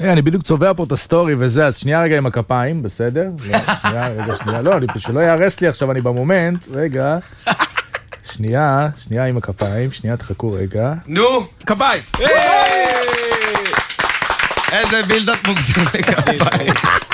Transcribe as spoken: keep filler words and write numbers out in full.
אני בדיוק צובע פה את הסטורי וזה, אז שנייה רגע עם הכפיים, בסדר? שנייה, רגע, שנייה, לא, שלא יערס לי עכשיו, אני במומנט, רגע. שנייה, שנייה עם הכפיים, שנייה, תחכו רגע. נו, כפיים! איזה בילדת מוגזם לכפיים.